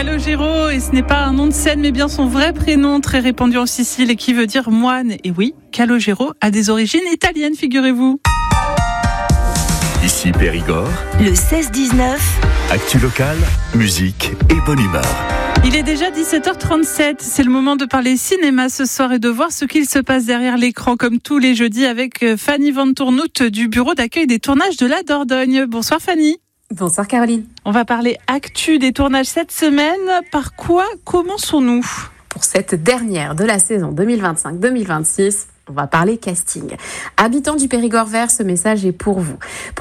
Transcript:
Calogero, et ce n'est pas un nom de scène mais bien son vrai prénom, très répandu en Sicile et qui veut dire moine. Et oui, Calogero a des origines italiennes, figurez-vous. Ici Périgord, le 16-19, actu locale, musique et bonne humeur. Il est déjà 17h37, c'est le moment de parler cinéma ce soir et de voir ce qu'il se passe derrière l'écran comme tous les jeudis avec Fanny Van Tournout du bureau d'accueil des tournages de la Dordogne. Bonsoir Fanny. Bonsoir Caroline. On va parler actu des tournages cette semaine. Par quoi commençons-nous ? Pour cette dernière de la saison 2025-2026, on va parler casting. Habitants du Périgord vert, ce message est pour vous.